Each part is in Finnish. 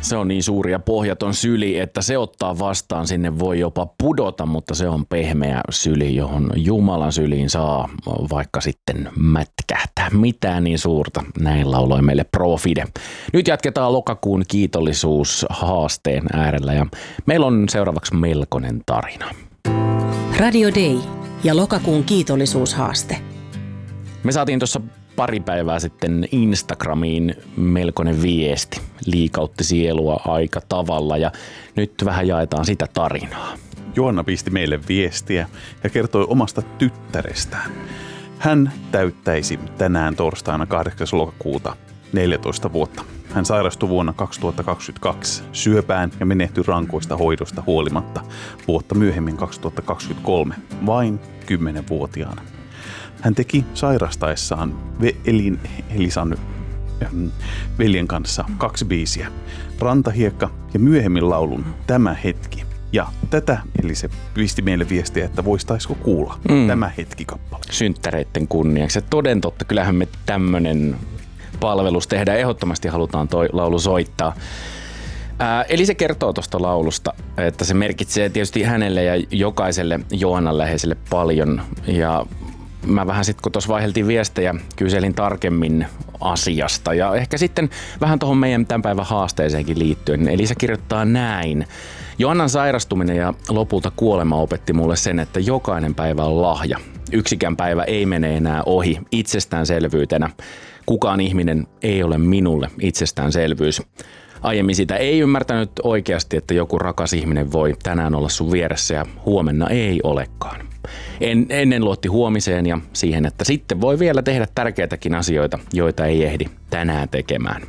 Se on niin suuri ja pohjaton syli, että se ottaa vastaan, sinne voi jopa pudota, mutta se on pehmeä syli, johon Jumalan syliin saa vaikka sitten mätkähtää. Mitään niin suurta, näin lauloi meille Profide. Nyt jatketaan lokakuun kiitollisuushaasteen äärellä ja meillä on seuraavaksi melkoinen tarina. Radio Day ja lokakuun kiitollisuushaaste. Me saatiin tuossa pari päivää sitten Instagramiin melkoinen viesti. Liikautti sielua aika tavalla ja nyt vähän jaetaan sitä tarinaa. Joanna pisti meille viestiä ja kertoi omasta tyttärestään. Hän täyttäisi tänään torstaina 8. lokakuuta 14 vuotta. Hän sairastui vuonna 2022 syöpään ja menehtyi rankoista hoidosta huolimatta vuotta myöhemmin 2023, vain 10-vuotiaana. Hän teki sairastaessaan Elisan veljen kanssa 2 biisiä, Rantahiekka ja myöhemmin laulun Tämä hetki. Ja tätä Elise pisti meille viestiä, että voisitaisiko kuulla Tämä hetki -kappale. Synttäreitten kunniaksi. Ja toden totta, kyllähän me tämmönen palvelus tehdään. Ehdottomasti halutaan toi laulu soittaa. Eli se kertoo tuosta laulusta, että se merkitsee tietysti hänelle ja jokaiselle Joannan läheiselle paljon. Ja mä vähän sitten, kun tuossa vaiheltiin viestejä, kyselin tarkemmin asiasta ja ehkä sitten vähän tuohon meidän tämän päivän haasteeseenkin liittyen. Eli se kirjoittaa näin. Joannan sairastuminen ja lopulta kuolema opetti mulle sen, että jokainen päivä on lahja. Yksikään päivä ei mene enää ohi itsestäänselvyytenä. Kukaan ihminen ei ole minulle itsestäänselvyys. Aiemmin sitä ei ymmärtänyt oikeasti, että joku rakas ihminen voi tänään olla sun vieressä ja huomenna ei olekaan. Ennen luotti huomiseen ja siihen, että sitten voi vielä tehdä tärkeitäkin asioita, joita ei ehdi tänään tekemään.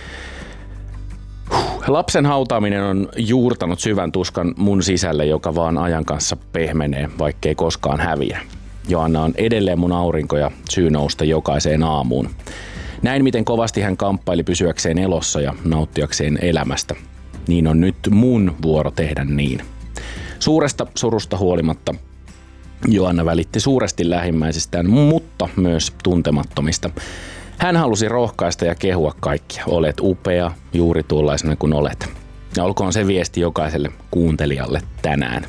Lapsen hautaaminen on juurtanut syvän tuskan mun sisälle, joka vaan ajan kanssa pehmenee, vaikkei koskaan häviä. Joanna on edelleen mun aurinko ja syy nousta jokaiseen aamuun. Näin miten kovasti hän kamppaili pysyäkseen elossa ja nauttiakseen elämästä. Niin on nyt mun vuoro tehdä niin. Suuresta surusta huolimatta Joanna välitti suuresti lähimmäisistään, mutta myös tuntemattomista. Hän halusi rohkaista ja kehua kaikkia. Olet upea juuri tuollaisena kuin olet. Ja olkoon se viesti jokaiselle kuuntelijalle tänään.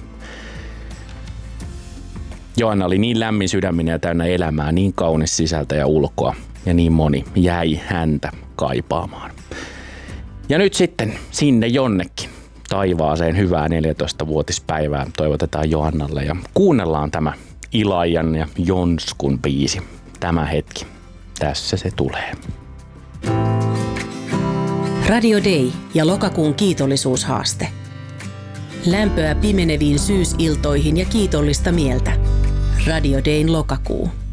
Joanna oli niin lämmin sydäminen ja täynnä elämää, niin kaunis sisältä ja ulkoa. Ja niin moni jäi häntä kaipaamaan. Ja nyt sitten sinne jonnekin taivaaseen hyvää 14-vuotispäivää toivotetaan Joannalle ja kuunnellaan tämä Ilajan ja Jonskun biisi. Tämä hetki. Tässä se tulee. Radio Day ja lokakuun kiitollisuushaaste. Lämpöä pimeneviin syysiltoihin ja kiitollista mieltä. Radio Dayn lokakuu.